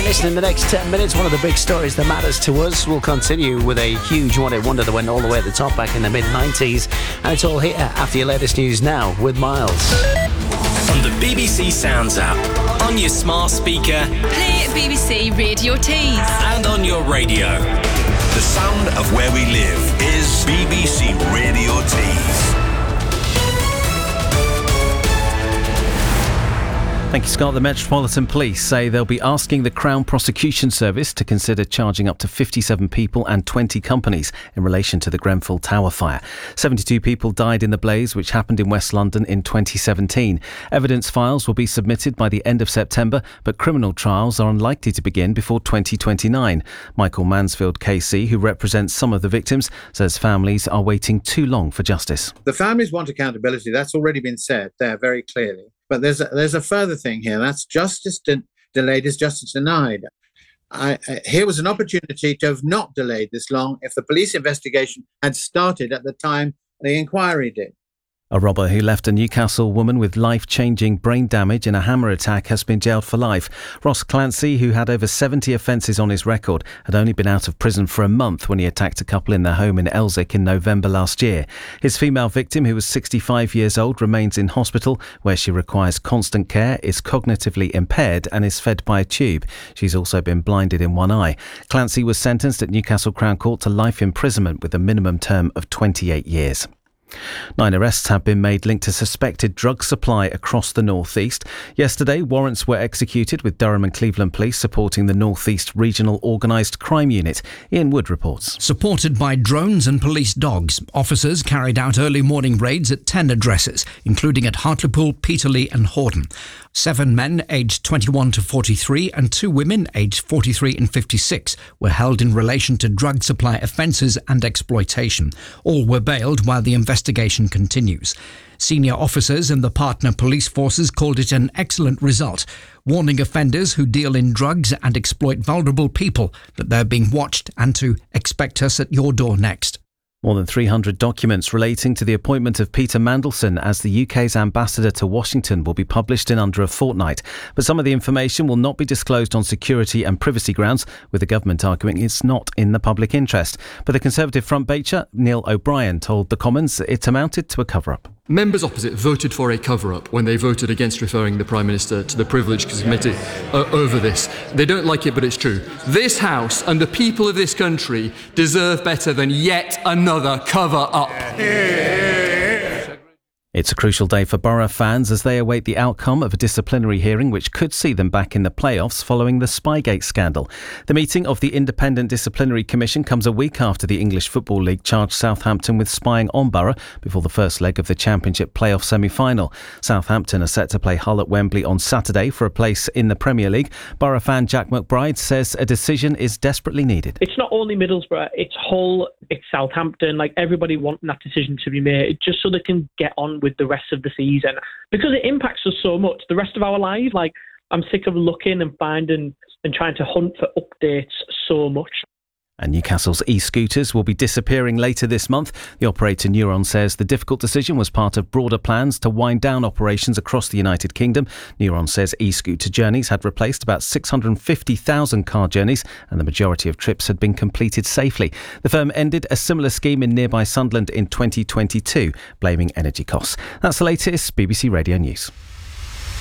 listen, in the next 10 minutes, one of the big stories that matters to us will continue with a huge one-hit wonder that went all the way at the top back in the mid-90s. And it's all here after your latest news now with Miles. On the BBC Sounds app, on your smart speaker, play BBC Radio Tees, and on your radio. The sound of where we live is BBC Radio Tees. Thank you, Scott. The Metropolitan Police say they'll be asking the Crown Prosecution Service to consider charging up to 57 people and 20 companies in relation to the Grenfell Tower fire. 72 people died in the blaze, which happened in West London in 2017. Evidence files will be submitted by the end of September, but criminal trials are unlikely to begin before 2029. Michael Mansfield KC, who represents some of the victims, says families are waiting too long for justice. The families want accountability. That's already been said there very clearly. But there's a further thing here. That's justice delayed is justice denied. Here was an opportunity to have not delayed this long if the police investigation had started at the time the inquiry did. A robber who left a Newcastle woman with life-changing brain damage in a hammer attack has been jailed for life. Ross Clancy, who had over 70 offences on his record, had only been out of prison for a month when he attacked a couple in their home in Elsick in November last year. His female victim, who was 65 years old, remains in hospital where she requires constant care, is cognitively impaired and is fed by a tube. She's also been blinded in one eye. Clancy was sentenced at Newcastle Crown Court to life imprisonment with a minimum term of 28 years. 9 arrests have been made linked to suspected drug supply across the North East. Yesterday, warrants were executed with Durham and Cleveland Police supporting the North East Regional Organised Crime Unit. Ian Wood reports. Supported by drones and police dogs, officers carried out early morning raids at 10 addresses, including at Hartlepool, Peterlee and Hordern. 7 men aged 21 to 43 and 2 women aged 43 and 56 were held in relation to drug supply offences and exploitation. All were bailed while the investigation continues. Senior officers in the partner police forces called it an excellent result, warning offenders who deal in drugs and exploit vulnerable people that they're being watched and to expect us at your door next. More than 300 documents relating to the appointment of Peter Mandelson as the UK's ambassador to Washington will be published in under a fortnight. But some of the information will not be disclosed on security and privacy grounds, with the government arguing it's not in the public interest. But the Conservative frontbencher, Neil O'Brien, told the Commons it amounted to a cover-up. Members opposite voted for a cover-up when they voted against referring the Prime Minister to the Privileged Committee over this. They don't like it, but it's true. This House and the people of this country deserve better than yet another cover-up. It's a crucial day for Borough fans as they await the outcome of a disciplinary hearing which could see them back in the playoffs following the Spygate scandal. The meeting of the Independent Disciplinary Commission comes a week after the English Football League charged Southampton with spying on Borough before the first leg of the Championship playoff semi-final. Southampton are set to play Hull at Wembley on Saturday for a place in the Premier League. Borough fan Jack McBride says a decision is desperately needed. It's not only Middlesbrough, it's Hull, it's Southampton, everybody wanting that decision to be made just so they can get on with the rest of the season, because it impacts us so much, the rest of our lives. I'm sick of looking and finding and trying to hunt for updates so much. And Newcastle's e-scooters will be disappearing later this month. The operator Neuron says the difficult decision was part of broader plans to wind down operations across the United Kingdom. Neuron says e-scooter journeys had replaced about 650,000 car journeys and the majority of trips had been completed safely. The firm ended a similar scheme in nearby Sunderland in 2022, blaming energy costs. That's the latest BBC Radio News.